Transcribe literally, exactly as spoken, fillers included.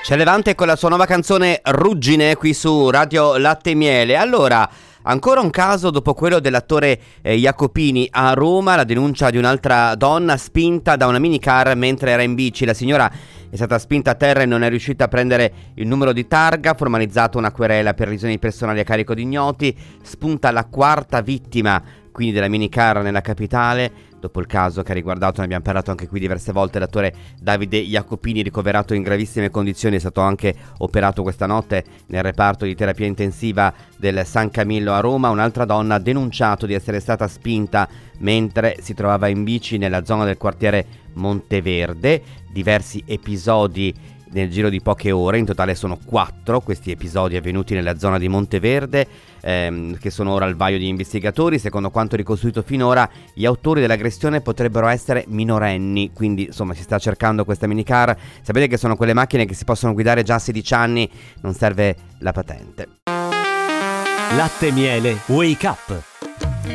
C'è Levante con la sua nuova canzone Ruggine qui su Radio Latte e Miele. Allora, ancora un caso dopo quello dell'attore eh, Jacopini a Roma, la denuncia di un'altra donna spinta da una minicar mentre era in bici. La signora è stata spinta a terra e non è riuscita a prendere il numero di targa, formalizzata una querela per lesioni personali a carico di ignoti, spunta la quarta vittima quindi della minicar nella capitale. Dopo il caso che ha riguardato, ne abbiamo parlato anche qui diverse volte, l'attore Davide Jacopini, ricoverato in gravissime condizioni, è stato anche operato questa notte nel reparto di terapia intensiva del San Camillo a Roma. Un'altra donna ha denunciato di essere stata spinta mentre si trovava in bici nella zona del quartiere Monteverde. Diversi episodi nel giro di poche ore, in totale sono quattro questi episodi avvenuti nella zona di Monteverde, ehm, che sono ora al vaglio degli investigatori. Secondo quanto ricostruito finora, gli autori dell'aggressione potrebbero essere minorenni, quindi insomma si sta cercando questa minicar. Sapete che sono quelle macchine che si possono guidare già a sedici anni, non serve la patente. Latte e Miele Wake Up.